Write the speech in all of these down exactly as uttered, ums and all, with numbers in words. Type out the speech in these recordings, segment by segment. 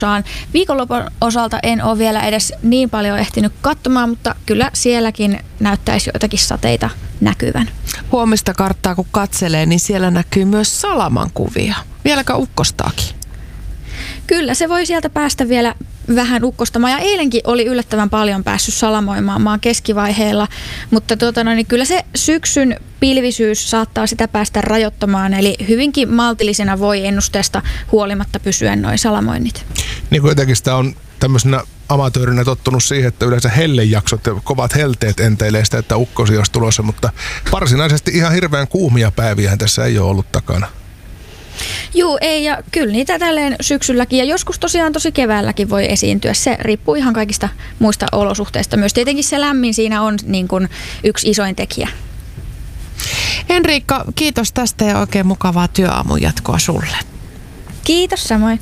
Viikonlopun osalta en ole vielä edes niin paljon ehtinyt katsomaan, mutta kyllä sielläkin näyttäisi joitakin sateita näkyvän. Huomista karttaa kun katselee, niin siellä näkyy myös salaman kuvia. Vieläkö ukkostaakin? Kyllä, se voi sieltä päästä vielä vähän ukkostamaan. Ja eilenkin oli yllättävän paljon päässyt salamoimaan maan keskivaiheella, mutta tuota, no, niin kyllä se syksyn pilvisyys saattaa sitä päästä rajoittamaan, eli hyvinkin maltillisena voi ennusteesta huolimatta pysyä noin salamoinnit. Niin kuin jotenkin sitä on tämmöisenä amatöörinä tottunut siihen, että yleensä hellejaksot ja kovat helteet enteilee sitä, että ukkosia olisi tulossa, mutta varsinaisesti ihan hirveän kuumia päiviä tässä ei ole ollut takana. Juu, ei, ja kyllä niitä tälleen syksylläkin ja joskus tosiaan tosi keväälläkin voi esiintyä. Se riippuu ihan kaikista muista olosuhteista. Myös tietenkin se lämmin siinä on niin kuin yksi isoin tekijä. Henriikka, kiitos tästä ja oikein mukavaa työaamun jatkoa sulle. Kiitos samoin.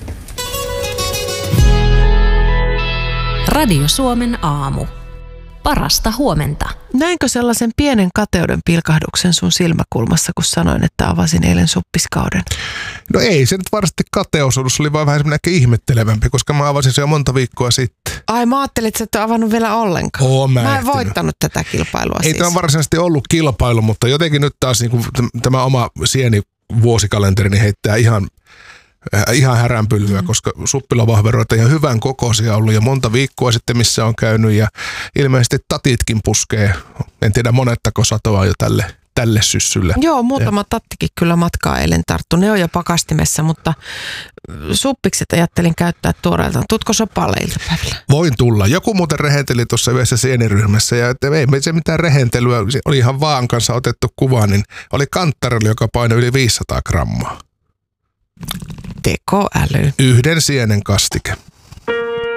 Radio Suomen aamu. Parasta huomenta. Näinkö sellaisen pienen kateuden pilkahduksen sun silmäkulmassa, kun sanoin, että avasin eilen suppiskauden? No ei se nyt varmasti kateus ollut, se oli vaan vähän semmoinen ehkä ihmettelevämpi, koska mä avasin se jo monta viikkoa sitten. Ai mä ajattelin, että sä et ole avannut vielä ollenkaan. Oo, mä, mä en voittanut tätä kilpailua Ei siis. tämä varsinaisesti ollut kilpailu, mutta jotenkin nyt taas niin kuin tämä oma sieni vuosikalenterini heittää ihan ihan häränpyllyä, mm. koska suppilavahveroita ihan hyvän kokoisia ollut jo monta viikkoa sitten, missä on käynyt ja ilmeisesti tatitkin puskee, en tiedä monettako satoa jo tälle, tälle syssylle. Joo, muutama ja. tattikin kyllä matkaa eilen tarttu. Ne on jo pakastimessa, mutta suppikset ajattelin käyttää tuoreeltaan. Tuutko sopalle iltapäivällä? Voin tulla. Joku muuten rehenteli tuossa yhdessä sieniryhmässä ja että ei se mitään rehentelyä, oli ihan vaan kanssa otettu kuva, niin oli kanttarilla, joka painoi yli viisisataa grammaa. Tekoäly. Yhden sienen kastike.